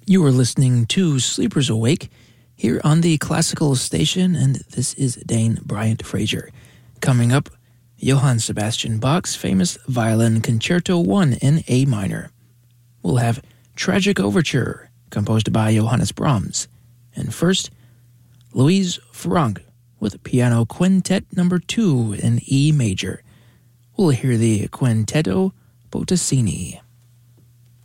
You are listening to Sleepers Awake here on the Classical Station, and this is Dane Bryant Fraser. Coming up, Johann Sebastian Bach's famous Violin Concerto 1 in A minor. We'll have Tragic Overture, composed by Johannes Brahms. And first, Louise Franck with Piano Quintet No. 2 in E major. We'll hear the Quintetto Bottesini.